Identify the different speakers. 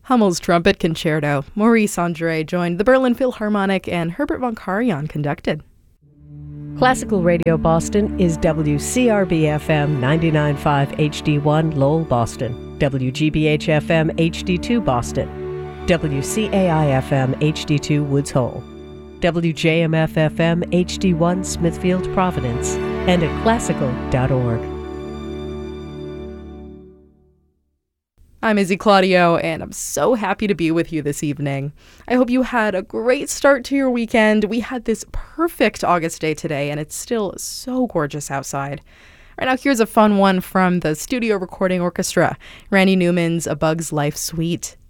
Speaker 1: Hummel's Trumpet Concerto. Maurice Andre joined the Berlin Philharmonic, and Herbert von Karajan conducted.
Speaker 2: Classical Radio Boston is WCRB-FM 99.5 HD1 Lowell, Boston, WGBH-FM HD2 Boston, WCAI-FM HD2 Woods Hole, WJMF-FM HD1 Smithfield, Providence, and at classical.org.
Speaker 1: I'm Izzy Claudio, and I'm so happy to be with you this evening. I hope you had a great start to your weekend. We had this perfect August day today, and it's still so gorgeous outside. Right now, here's a fun one from the Studio Recording Orchestra, Randy Newman's A Bug's Life Suite.